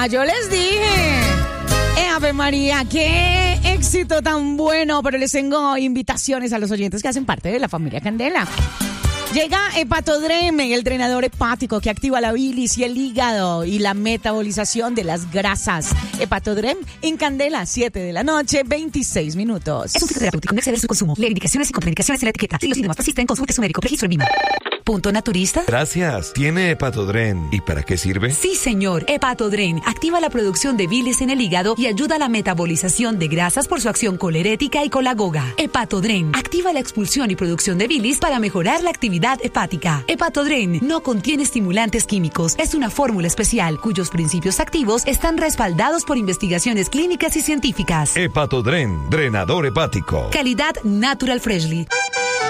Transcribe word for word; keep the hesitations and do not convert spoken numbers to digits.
Ah, yo les dije. Eh, Ave María, qué éxito tan bueno. Pero les tengo invitaciones a los oyentes que hacen parte de la familia Candela. Llega Hepatodrem, el drenador hepático que activa la bilis y el hígado y la metabolización de las grasas. Hepatodrem en Candela, siete de la noche, veintiséis minutos. Es un fitoterapéutico, no exceder su consumo. Lee indicaciones y contraindicaciones en la etiqueta. Si los síntomas persisten, consulte a su médico. Registro en Lima. ¿Punto naturista? Gracias. ¿Tiene Hepatodrem? ¿Y para qué sirve? Sí, señor. Hepatodrem activa la producción de bilis en el hígado y ayuda a la metabolización de grasas por su acción colerética y colagoga. Hepatodrem activa la expulsión y producción de bilis para mejorar la actividad hepática. Hepatodrem no contiene estimulantes químicos. Es una fórmula especial cuyos principios activos están respaldados por investigaciones clínicas y científicas. Hepatodrem, drenador hepático. Calidad Natural Freshly.